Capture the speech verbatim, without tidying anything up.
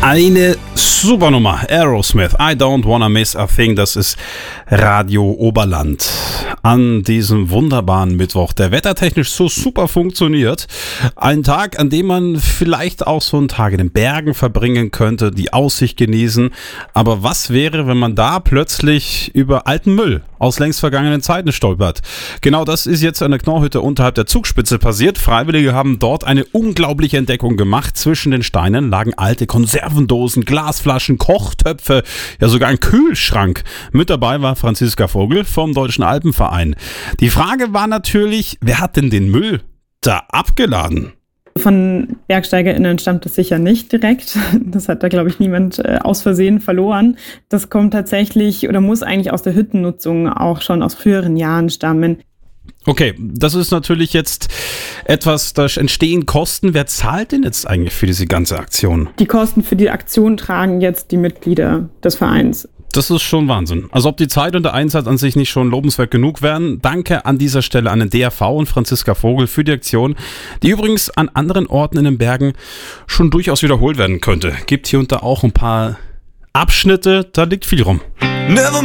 Eine Supernummer, Aerosmith, I Don't Wanna Miss a Thing, das ist Radio Oberland. An diesem wunderbaren Mittwoch, der wettertechnisch so super funktioniert. Ein Tag, an dem man vielleicht auch so einen Tag in den Bergen verbringen könnte, die Aussicht genießen. Aber was wäre, wenn man da plötzlich über alten Müll aus längst vergangenen Zeiten stolpert? Genau das ist jetzt an der Knorrhütte unterhalb der Zugspitze passiert. Freiwillige haben dort eine unglaubliche Entdeckung gemacht. Zwischen den Steinen lagen alte Konservendosen, Glasflaschen, Kochtöpfe, ja sogar ein Kühlschrank. Mit dabei war Franziska Vogel vom Deutschen Alpenverein. Die Frage war natürlich, wer hat denn den Müll da abgeladen? Von BergsteigerInnen stammt es sicher nicht direkt. Das hat da, glaube ich, niemand äh, aus Versehen verloren. Das kommt tatsächlich oder muss eigentlich aus der Hüttennutzung auch schon aus früheren Jahren stammen. Okay, das ist natürlich jetzt etwas, da entstehen Kosten. Wer zahlt denn jetzt eigentlich für diese ganze Aktion? Die Kosten für die Aktion tragen jetzt die Mitglieder des Vereins. Das ist schon Wahnsinn. Also ob die Zeit und der Einsatz an sich nicht schon lobenswert genug wären. Danke an dieser Stelle an den D R V und Franziska Vogel für die Aktion, die übrigens an anderen Orten in den Bergen schon durchaus wiederholt werden könnte. Gibt hier und da auch ein paar Abschnitte, da liegt viel rum. Never